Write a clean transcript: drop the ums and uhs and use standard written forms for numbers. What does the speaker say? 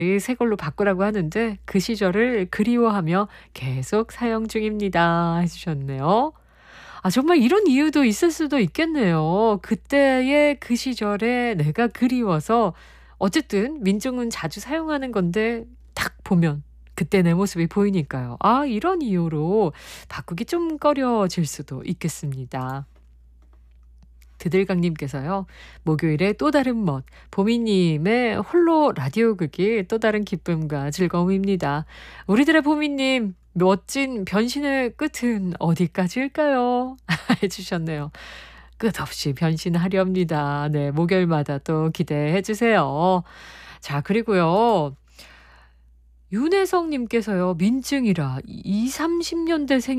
새 걸로 바꾸라고 하는데 그 시절을 그리워하며 계속 사용 중입니다. 해 주셨네요. 아 정말 이런 이유도 있을 수도 있겠네요. 그때의 그 시절에 내가 그리워서 어쨌든 민증은 자주 사용하는 건데 딱 보면 그때 내 모습이 보이니까요. 아 이런 이유로 바꾸기 좀 꺼려질 수도 있겠습니다. 드들강님께서요. 목요일에 또 다른 멋. 보미님의 홀로 라디오 극이 또 다른 기쁨과 즐거움입니다. 우리들의 보미님 멋진 변신의 끝은 어디까지일까요? 해주셨네요. 끝없이 변신하렵니다. 네, 목요일마다 또 기대해 주세요. 자, 그리고요. 윤혜성님께서요. 민증이라 20, 30년대 생